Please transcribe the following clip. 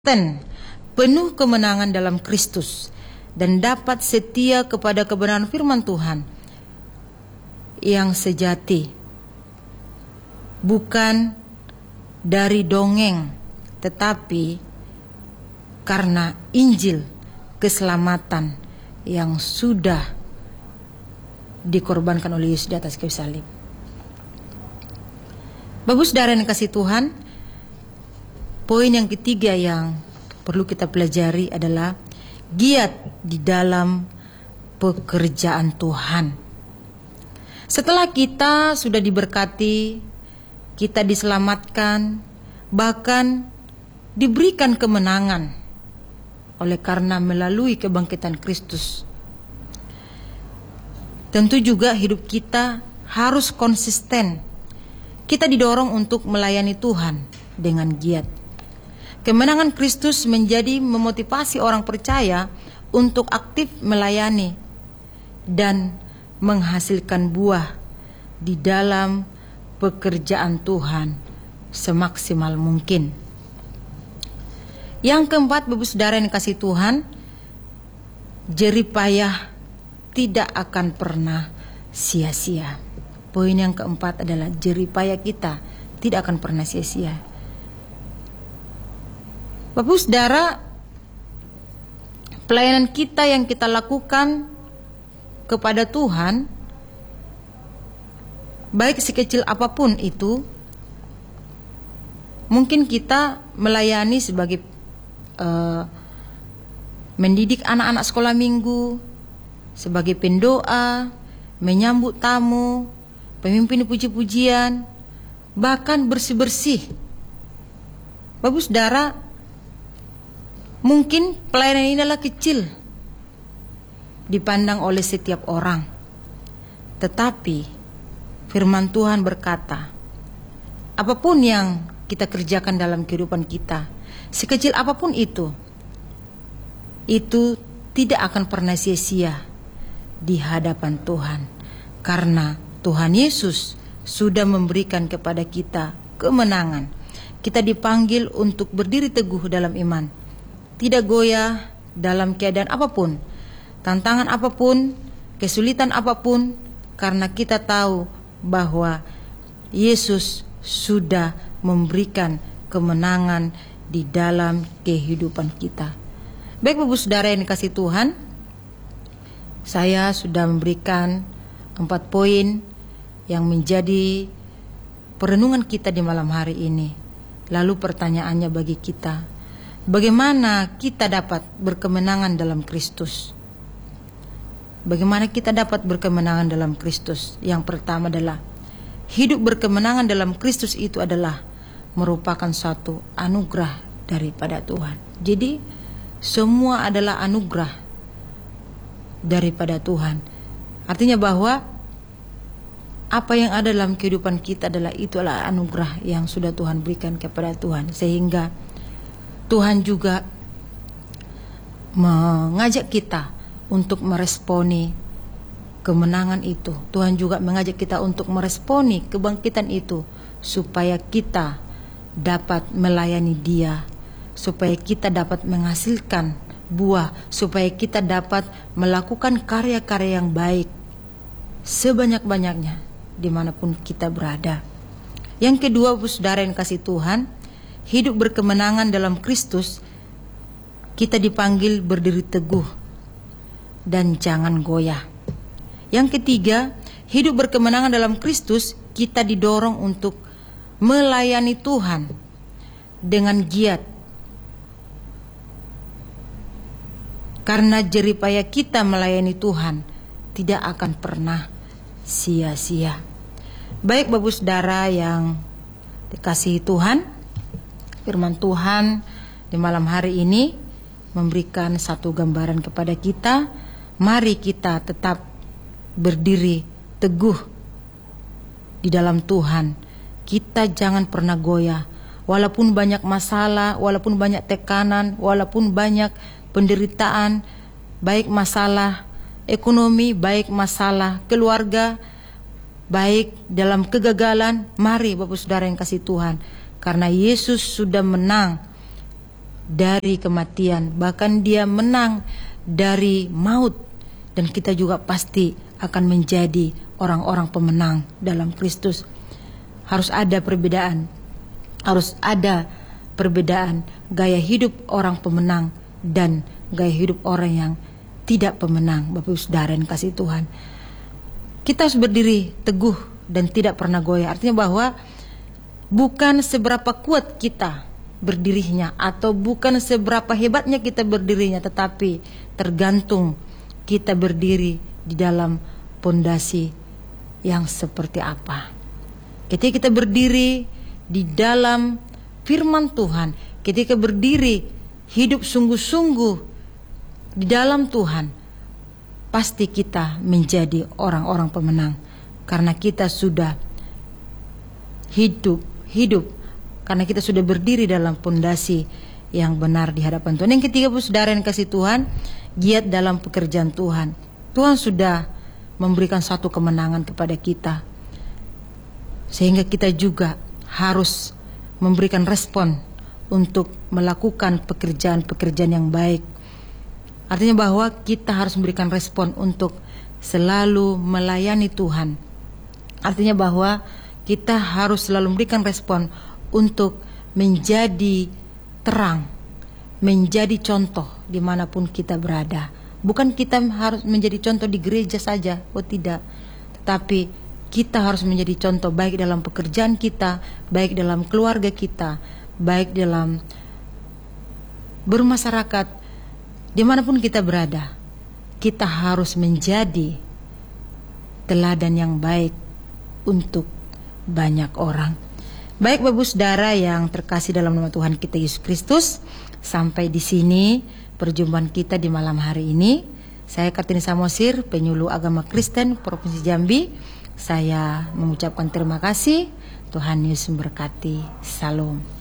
penuh kemenangan dalam Kristus dan dapat setia kepada kebenaran firman Tuhan yang sejati, bukan dari dongeng, tetapi karena Injil keselamatan yang sudah dikorbankan oleh Yesus di atas kayu salib. Bapak Saudara yang kasih Tuhan, poin yang ketiga yang perlu kita pelajari adalah giat di dalam pekerjaan Tuhan. Setelah kita sudah diberkati, kita diselamatkan, bahkan diberikan kemenangan oleh karena melalui kebangkitan Kristus. Tentu juga hidup kita harus konsisten. Kita didorong untuk melayani Tuhan dengan giat. Kemenangan Kristus menjadi memotivasi orang percaya untuk aktif melayani dan menghasilkan buah di dalam pekerjaan Tuhan semaksimal mungkin. Yang keempat, Bapak Saudara yang kasih Tuhan, jerih payah tidak akan pernah sia-sia. Poin yang keempat adalah jerih payah kita tidak akan pernah sia-sia. Bapak Saudara, pelayanan kita yang kita lakukan kepada Tuhan, baik sekecil apapun itu, mungkin kita melayani sebagai mendidik anak-anak sekolah minggu, sebagai pendoa, menyambut tamu, pemimpin puji-pujian, bahkan bersih-bersih. Bapak Saudara, mungkin pelayanan ini adalah kecil dipandang oleh setiap orang. Tetapi firman Tuhan berkata, apapun yang kita kerjakan dalam kehidupan kita, sekecil apapun itu tidak akan pernah sia-sia di hadapan Tuhan. Karena Tuhan Yesus sudah memberikan kepada kita kemenangan. Kita dipanggil untuk berdiri teguh dalam iman, tidak goyah dalam keadaan apapun, tantangan apapun, kesulitan apapun, karena kita tahu bahwa Yesus sudah memberikan kemenangan di dalam kehidupan kita. Baik Bapak Saudara yang dikasih Tuhan, saya sudah memberikan 4 poin yang menjadi perenungan kita di malam hari ini. Lalu pertanyaannya bagi kita, bagaimana kita dapat berkemenangan dalam Kristus? Bagaimana kita dapat berkemenangan dalam Kristus? Yang pertama adalah hidup berkemenangan dalam Kristus itu adalah merupakan suatu anugerah daripada Tuhan. Jadi semua adalah anugerah daripada Tuhan. Artinya bahwa apa yang ada dalam kehidupan kita itulah anugerah yang sudah Tuhan berikan kepada Tuhan. Sehingga Tuhan juga mengajak kita untuk meresponi kemenangan itu. Tuhan juga mengajak kita untuk meresponi kebangkitan itu, supaya kita dapat melayani Dia, supaya kita dapat menghasilkan buah, supaya kita dapat melakukan karya-karya yang baik sebanyak-banyaknya dimanapun kita berada. Yang kedua, Saudara yang kasih Tuhan, hidup berkemenangan dalam Kristus, kita dipanggil berdiri teguh dan jangan goyah. Yang ketiga, hidup berkemenangan dalam Kristus, kita didorong untuk melayani Tuhan dengan giat. Karena jerih payah kita melayani Tuhan tidak akan pernah sia-sia. Baik Bapak Saudara yang dikasihi Tuhan, firman Tuhan di malam hari ini memberikan satu gambaran kepada kita. Mari kita tetap berdiri teguh di dalam Tuhan. Kita jangan pernah goyah, walaupun banyak masalah, walaupun banyak tekanan, walaupun banyak penderitaan, baik masalah ekonomi, baik masalah keluarga, baik dalam kegagalan. Mari Bapak Saudara yang kasih Tuhan, karena Yesus sudah menang dari kematian, bahkan dia menang dari maut, dan kita juga pasti akan menjadi orang-orang pemenang dalam Kristus. Harus ada perbedaan, gaya hidup orang pemenang dan gaya hidup orang yang tidak pemenang. Bapak Ibu Saudara yang kasih Tuhan, kita harus berdiri teguh dan tidak pernah goyah. Artinya bahwa bukan seberapa kuat kita berdirinya atau bukan seberapa hebatnya kita berdirinya, tetapi tergantung kita berdiri di dalam pondasi yang seperti apa. Ketika kita berdiri di dalam firman Tuhan, ketika berdiri hidup sungguh-sungguh di dalam Tuhan, pasti kita menjadi orang-orang pemenang, karena kita sudah hidup karena kita sudah berdiri dalam pondasi yang benar di hadapan Tuhan. Yang ketiga, saudara yang kasih Tuhan, giat dalam pekerjaan Tuhan. Tuhan sudah memberikan satu kemenangan kepada kita, sehingga kita juga harus memberikan respon untuk melakukan pekerjaan-pekerjaan yang baik. Artinya bahwa kita harus memberikan respon untuk selalu melayani Tuhan. Artinya bahwa kita harus selalu memberikan respon untuk menjadi terang, menjadi contoh dimanapun kita berada. Bukan kita harus menjadi contoh di gereja saja, oh tidak. Tetapi kita harus menjadi contoh baik dalam pekerjaan kita, baik dalam keluarga kita, baik dalam bermasyarakat, dimanapun kita berada. Kita harus menjadi teladan yang baik untuk banyak orang. Baik Bapak Saudara yang terkasih dalam nama Tuhan kita Yesus Kristus, sampai di sini perjumpaan kita di malam hari ini. Saya Kartini Samosir, penyuluh agama Kristen Provinsi Jambi. Saya mengucapkan terima kasih. Tuhan Yesus memberkati. Salam.